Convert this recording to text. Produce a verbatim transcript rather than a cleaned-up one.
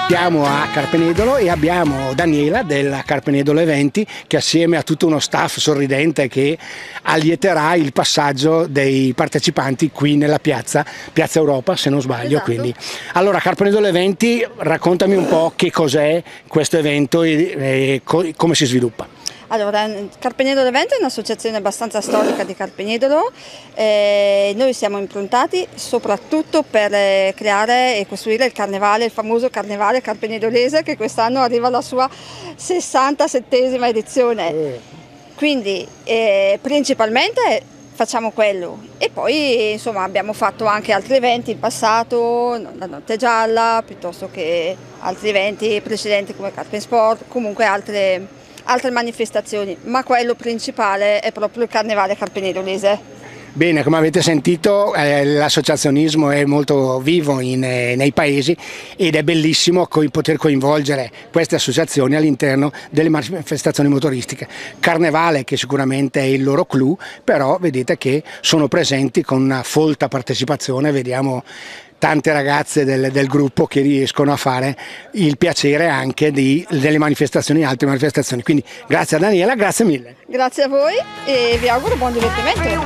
Siamo a Carpenedolo e abbiamo Daniela della Carpenedolo Eventi che assieme a tutto uno staff sorridente che allieterà il passaggio dei partecipanti qui nella piazza, Piazza Europa se non sbaglio. Esatto. Quindi. Allora Carpenedolo Eventi, raccontami un po' che cos'è questo evento e, e co come si sviluppa. Allora, Carpenedolo Eventi è un'associazione abbastanza storica di Carpenedolo, eh, noi siamo improntati soprattutto per eh, creare e costruire il carnevale, il famoso carnevale carpenedolese che quest'anno arriva alla sua sessantasettesima edizione, Eh. quindi eh, principalmente facciamo quello e poi insomma abbiamo fatto anche altri eventi in passato, la Notte Gialla, piuttosto che altri eventi precedenti come Carpen Sport, comunque altre altre manifestazioni, ma quello principale è proprio il carnevale carpenedolese. Bene, come avete sentito eh, l'associazionismo è molto vivo in, eh, nei paesi ed è bellissimo co poter coinvolgere queste associazioni all'interno delle manifestazioni motoristiche. Carnevale che sicuramente è il loro clou, però vedete che sono presenti con una folta partecipazione, vediamo tante ragazze del, del gruppo che riescono a fare il piacere anche di, delle manifestazioni, altre manifestazioni. Quindi grazie a Daniela, grazie mille. Grazie a voi e vi auguro buon divertimento.